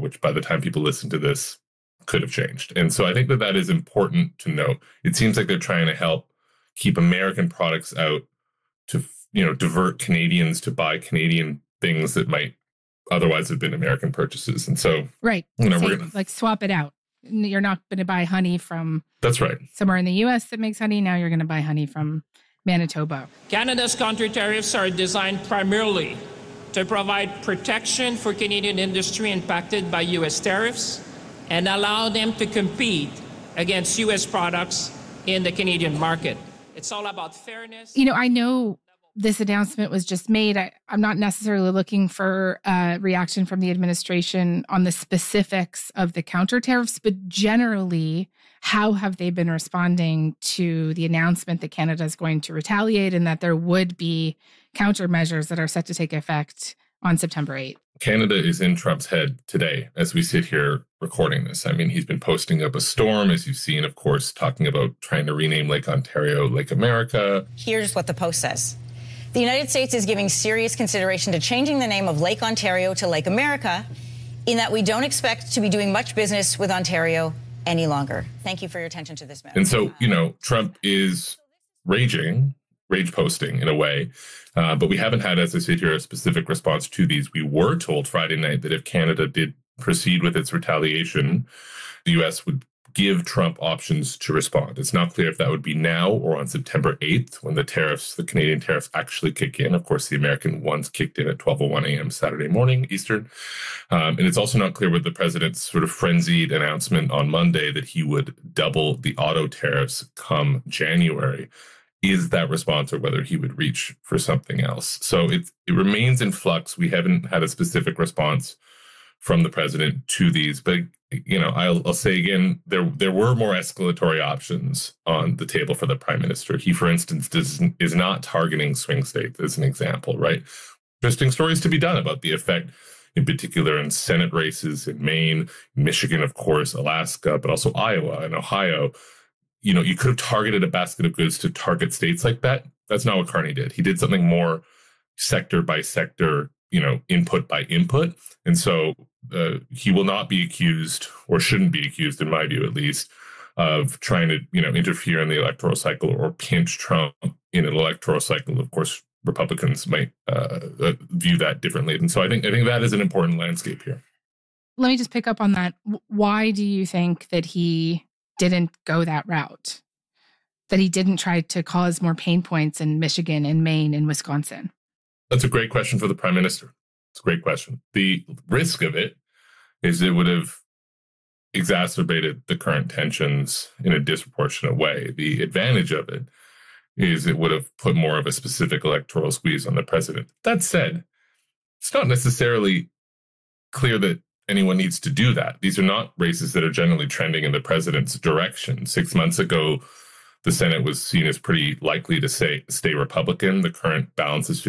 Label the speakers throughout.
Speaker 1: which by the time people listen to this could have changed. And so I think that that is important to note. It seems like they're trying to help keep American products out to, divert Canadians to buy Canadian things that might otherwise have been American purchases. And so,
Speaker 2: right.
Speaker 1: We're going
Speaker 2: to swap it out. You're not going to buy honey from
Speaker 1: that's right.
Speaker 2: somewhere in the U.S. that makes honey. Now you're going to buy honey from Manitoba.
Speaker 3: Canada's counter tariffs are designed primarily to provide protection for Canadian industry impacted by U.S. tariffs and allow them to compete against U.S. products in the Canadian market. It's all about fairness.
Speaker 2: I know this announcement was just made. I'm not necessarily looking for a reaction from the administration on the specifics of the counter tariffs, but generally, how have they been responding to the announcement that Canada is going to retaliate and that there would be countermeasures that are set to take effect on September 8th?
Speaker 1: Canada is in Trump's head today as we sit here recording this. I mean, he's been posting up a storm, as you've seen, of course, talking about trying to rename Lake Ontario Lake America.
Speaker 4: Here's what the Post says. The United States is giving serious consideration to changing the name of Lake Ontario to Lake America, in that we don't expect to be doing much business with Ontario any longer. Thank you for your attention to this matter.
Speaker 1: And so, Trump is rage posting in a way, but we haven't had, as I sit here, a specific response to these. We were told Friday night that if Canada did proceed with its retaliation, the U.S. would give Trump options to respond. It's not clear if that would be now or on September 8th when the Canadian tariffs actually kick in. Of course, the American ones kicked in at 12:01 a.m. Saturday morning Eastern. And it's also not clear with the president's sort of frenzied announcement on Monday that he would double the auto tariffs come January. Is that response, or whether he would reach for something else? So it remains in flux. We haven't had a specific response from the president to these, but I'll say again, there were more escalatory options on the table for the prime minister. He, for instance, is not targeting swing states as an example, right? Interesting stories to be done about the effect, in particular in Senate races in Maine, Michigan, of course, Alaska, but also Iowa and Ohio. You could have targeted a basket of goods to target states like that. That's not what Carney did. He did something more sector by sector, input by input. And so he will not be accused, or shouldn't be accused, in my view at least, of trying to, interfere in the electoral cycle or pinch Trump in an electoral cycle. Of course, Republicans might view that differently. And so I think that is an important landscape here.
Speaker 2: Let me just pick up on that. Why do you think that he didn't go that route? That he didn't try to cause more pain points in Michigan and Maine and Wisconsin?
Speaker 1: That's a great question for the prime minister. It's a great question. The risk of it is it would have exacerbated the current tensions in a disproportionate way. The advantage of it is it would have put more of a specific electoral squeeze on the president. That said, it's not necessarily clear that anyone needs to do that. These are not races that are generally trending in the president's direction. 6 months ago, the Senate was seen as pretty likely to stay Republican. The current balance is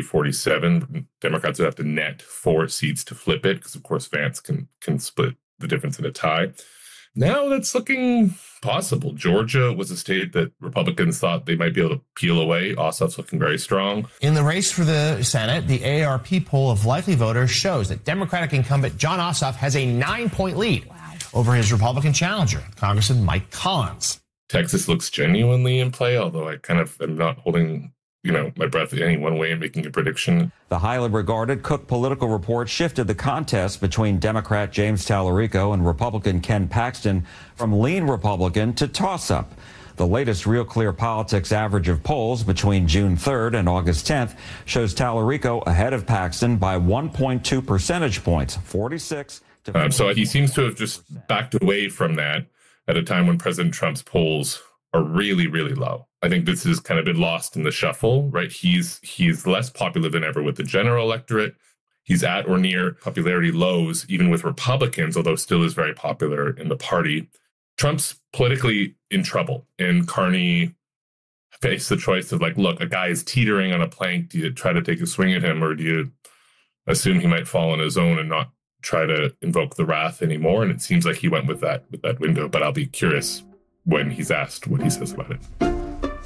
Speaker 1: 53-47. Democrats would have to net 4 seats to flip it because, of course, Vance can split the difference in a tie. Now that's looking possible. Georgia was a state that Republicans thought they might be able to peel away. Ossoff's looking very strong.
Speaker 5: In the race for the Senate, the AARP poll of likely voters shows that Democratic incumbent Jon Ossoff has a 9-point lead over his Republican challenger, Congressman Mike Collins.
Speaker 1: Texas looks genuinely in play, although I kind of am not holding, my breath any one way in making a prediction.
Speaker 6: The highly regarded Cook Political Report shifted the contest between Democrat James Tallarico and Republican Ken Paxton from lean Republican to toss-up. The latest Real Clear Politics average of polls between June 3rd and August 10th shows Tallarico ahead of Paxton by 1.2 percentage points, 46 to...
Speaker 1: So he seems to have just backed away from that at a time when President Trump's polls are really, really low. I think this has kind of been lost in the shuffle, right? He's less popular than ever with the general electorate. He's at or near popularity lows, even with Republicans, although still is very popular in the party. Trump's politically in trouble, and Carney faced the choice of look, a guy is teetering on a plank. Do you try to take a swing at him, or do you assume he might fall on his own and not try to invoke the wrath anymore? And it seems like he went with that window, but I'll be curious when he's asked what he says about it.